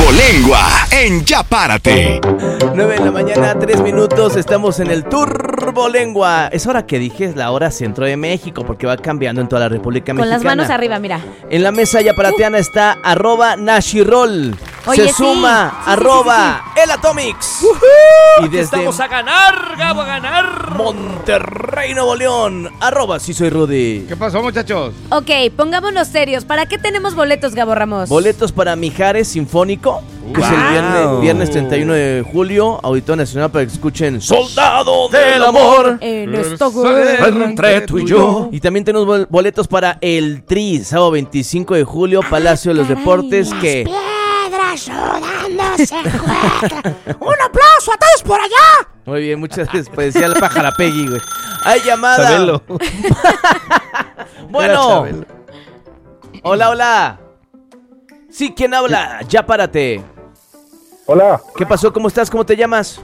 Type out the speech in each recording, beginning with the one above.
Turbolengua en Ya Párate. 9 de la mañana, 3 minutos, estamos en el Turbolengua. Es hora que dije, es la hora centro de México, porque va cambiando en toda la República Mexicana. Con las manos arriba, mira. En la mesa yaparateana está @Nashirol. Oye, Se suma sí. El Atomics. Y desde Estamos a ganar, Gabo, a ganar. Monterrey, Nuevo León, @Sí Soy Rudy. ¿Qué pasó, muchachos? Ok, pongámonos serios. ¿Para qué tenemos boletos, Gabo Ramos? Boletos para Mijares Sinfónico, que es el viernes 31 de julio, Auditorio Nacional, para que escuchen Soldado del Amor. En esta guerra Entre tú y yo. Y también tenemos boletos para el Tri, sábado 25 de julio, Palacio de los Deportes, que... Piedras rodando se encuentran. ¡Un aplauso a todos por allá! Muy bien, muchas gracias. Parecía el pajarapegui, güey. Hay llamada. Sabelo. Bueno. Hola. Sí, ¿quién habla? Ya párate. Hola, ¿Qué pasó? ¿Cómo estás? ¿Cómo te llamas?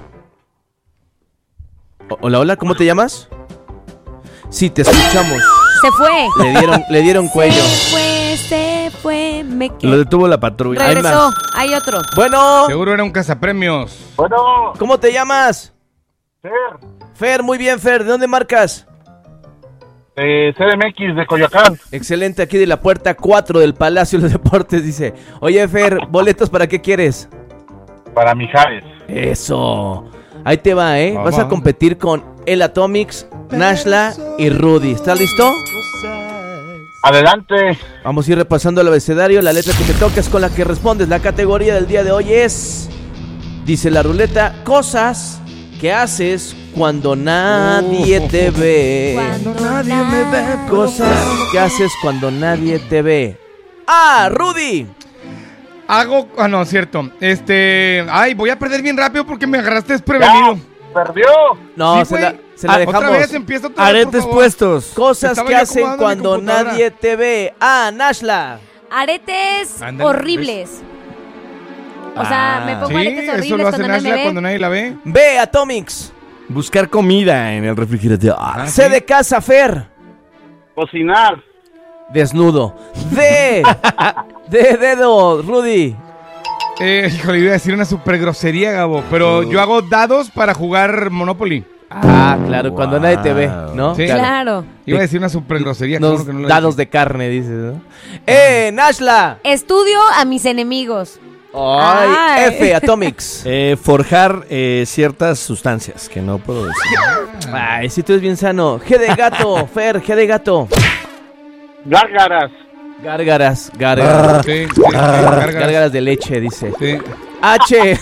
Hola, ¿cómo te llamas? Sí, te escuchamos. Se fue. Le dieron cuello. Se fue, me Lo quedé. detuvo la patrulla. Regresó, hay otro. Bueno, Seguro era un cazapremios. bueno, ¿cómo te llamas? Fer, Fer, muy bien, Fer. ¿De dónde marcas? de CDMX de Coyoacán. Excelente, aquí de la puerta 4 del Palacio de los Deportes, dice. Oye, Fer, ¿boletos para qué quieres? Para Mijares. Eso. Ahí te va, ¿eh? Vamos. Vas a competir con el Atomics, Nashla y Rudy. ¿Estás listo? Adelante. Vamos a ir repasando el abecedario. La letra que te toca es con la que respondes. La categoría del día de hoy es... Dice la ruleta, cosas que haces cuando nadie te ve. Cuando nadie me ve. Cosas que haces cuando nadie te ve. ¡Ah, Rudy! Hago... Ah, no, cierto. Ay, voy a perder bien rápido porque me agarraste desprevenido. Perdió. No, Sí, se la güey. dejamos. Otra vez, empieza otra vez, por Aretes favor. puestos. Cosas Estaba que yo hacen acomodando mi cuando computadora. nadie te ve. ¡Ah, Nashla! Aretes Ándale, horribles. O sea, me pongo Sí, aretes eso horribles lo hace cuando nadie me Nashla ve. cuando nadie la ve. B, Atomics. Buscar comida en el refrigerador. C de casa, Fer. Cocinar. Desnudo. D. De dedo, Rudy. Híjole, iba a decir una super grosería, Gabo, pero yo hago dados para jugar Monopoly. Ah, claro, cuando nadie te ve, ¿no? Sí. Claro. Iba a decir una super grosería. Unos que no lo dados de carne, dices, ¿no? Nashla. Estudio a mis enemigos. Ay, Ay. F, Atomics. Forjar ciertas sustancias que no puedo decir. Ay, si tú eres bien sano. G de gato, Fer, G de gato. Gárgaras. Gárgaras. Sí, gárgaras. Gárgaras de leche, dice. Sí. H.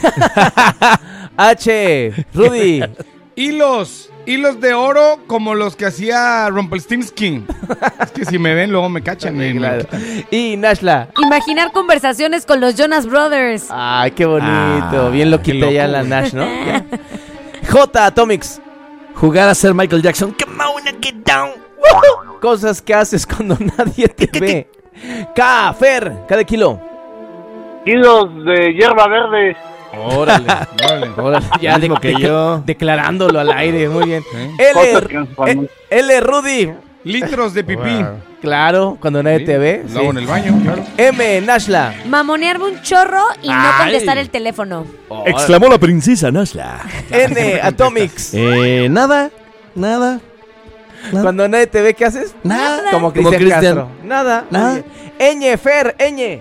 H, Rudy. Hilos de oro como los que hacía Rumpelstiltskin. Es que si me ven luego me cachan. y me Claro. quitan. Y Nashla. Imaginar conversaciones con los Jonas Brothers. Ay, qué bonito. Bien qué loquita loco, ya la güey. Nash, ¿no? Ya. J, Atomics. Jugar a ser Michael Jackson. Come on, get down. Cosas que haces cuando nadie te ve. K, Fer, K de kilo. Kilos de hierba verde. Órale. Órale. Ya Mismo que yo. declarándolo al aire, muy bien. Sí. Cosas que nos L, L, Rudy. Litros de pipí. Claro, cuando nadie Sí, te ve. Lo hago en el baño, claro. M, Nashla. Mamonearme un chorro y no Ay. contestar el teléfono. Exclamó la princesa Nashla. N, Atomics. Nada. Cuando nadie te ve, ¿qué haces? Nada. Como Cristian Cristian. Castro. Nada. Nada. Ñ, Fer, Ñ.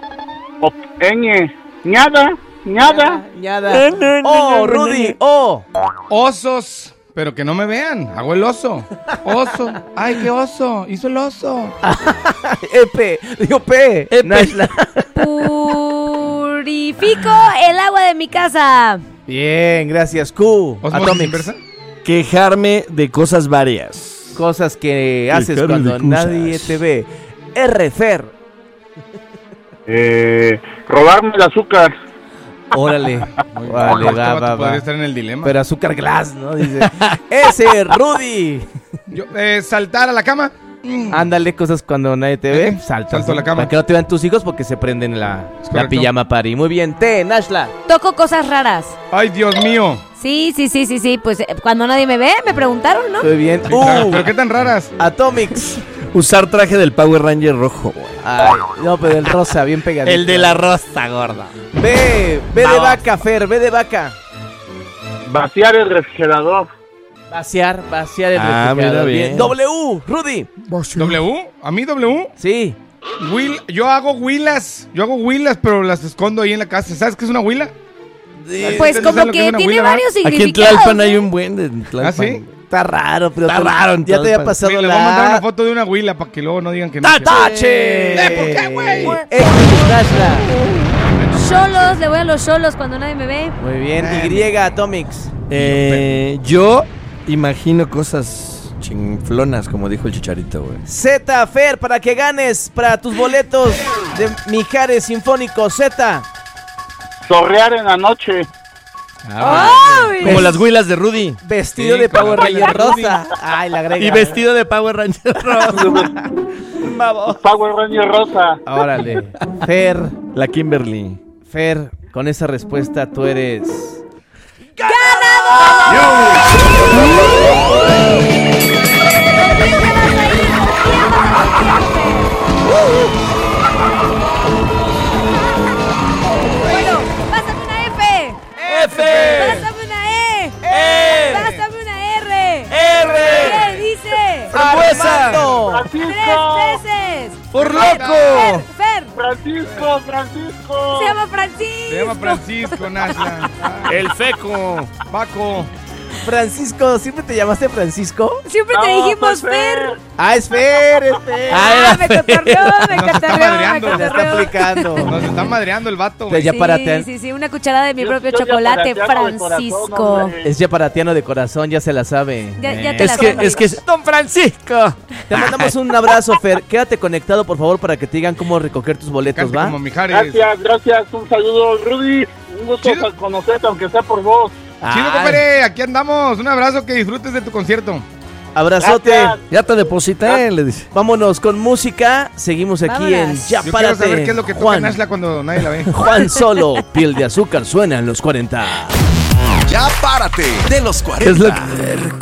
Nada. Ñada. O, Rudy, O. Osos. Pero que no me vean. Hago el oso. Oso. Ay, qué oso. Hizo el oso. P. Nashla. Purifico el agua de mi casa. Bien, gracias. Q, ¿Osmosis Atomics. inversa? Quejarme de cosas varias. Cosas que haces Quejarme cuando de cosas. nadie te ve. R, Fer. Robarme el azúcar. Órale. Vale, Este vato va. podría estar en el dilema. Pero azúcar glass, ¿no? Dice. S, Rudy. Saltar a la cama. Ándale, cosas cuando nadie te ve. Saltas, Salto a la ¿no? cama. Para que no te vean tus hijos porque se prenden la correcto. pijama party. Muy bien. T, Nashla. Toco cosas raras. Ay, Dios mío. Sí. Pues cuando nadie me ve, me preguntaron, ¿no? Muy bien. Sí, claro. ¿Pero qué tan raras? Atomics. Usar traje del Power Ranger rojo, güey. Ay, no, pero el rosa, bien pegadito. El de la rosa, gorda. B de vaca, Fer, B de vaca. Vaciar el refrigerador. Vaciar el Ah, refrigerador. mira bien. W, Rudy. ¿W? ¿A mí W? Sí. Yo hago huilas, pero las escondo ahí en la casa. ¿Sabes qué es una huila? Pues ¿Ustedes como saben lo que es que una tiene huila, varios Aquí en significados. Tlalpan hay ¿eh? un buen de Tlalpan. ¿Ah, sí? Está raro, pero Está raro en ya te había Tlalpan. pasado Mira, le voy a mandar una la foto de una huila para que luego no digan que no. ¡Tache! ¿Por qué, güey? X, Nashla. Cholos, le voy a los cholos cuando nadie me ve. Muy bien, Y, Atomics. Yo imagino cosas chinflonas, como dijo el Chicharito, güey. Z, Fer, para que ganes para tus boletos de Mijares Sinfónico. Z. Sorrear en la noche. ¡Ay! Como las huilas de Rudy. Vestido Sí, de con Power la Ranger huila. rosa. Ay, la agrega. Y vestido de Power Ranger rojo. Power Ranger rosa. Órale. Fer, La Kimberly. Fer, con esa respuesta tú eres... Bueno, pásame una F. Pásame una E. Pásame una R. ¿Qué dice? ¡Armando! Francisco. Tres veces. ¡Por Fer, loco! Fer. Francisco. Se llama Francisco. Se llama Francisco, Nashla. El feco. Paco. Francisco, ¿siempre te llamaste Francisco? Siempre te dijimos Fer. Ah, es Fer, es Fer. Me cotorreó, me Nos está cotorreó, me madreando. Te está cotorreó. aplicando. Nos está madreando el vato, Es güey. yaparatiano. Sí, una cucharada de mi Yo- propio yo chocolate, yaparatiano de Francisco. corazón, hombre. Es yaparatiano de corazón, ya se la sabe. Ya te la Es que Don Francisco. Te mandamos un abrazo, Fer. Quédate conectado, por favor, para que te digan cómo recoger tus boletos, Cante ¿va? como Mijares. Gracias. Un saludo, Rudy. Un gusto Chido. conocerte, aunque sea por vos. Chido, Ay, compadre, aquí andamos. Un abrazo, que disfrutes de tu concierto. abrazote. Gracias. Ya te deposité, le dice. Vámonos con música. Seguimos aquí en Vámonos. Ya Yo quiero saber Párate. qué es lo que toca Juan, Nashla cuando nadie la ve. Juan Solo, Piel de Azúcar suena en los 40. Ya párate de los ¿Qué es lo 40.